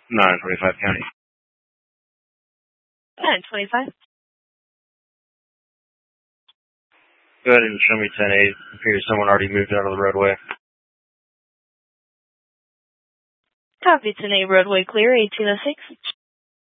925 County. 925. Go ahead and show me 10-8. Appears someone already moved out of the roadway. Copy, 10-8 roadway clear, 1806.